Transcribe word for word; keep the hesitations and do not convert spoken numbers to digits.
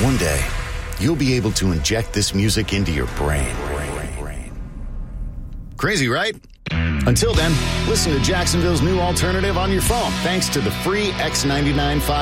One day, you'll be able to inject this music into your brain. Crazy, right? Until then, listen to Jacksonville's new alternative on your phone thanks to the free X ninety-nine five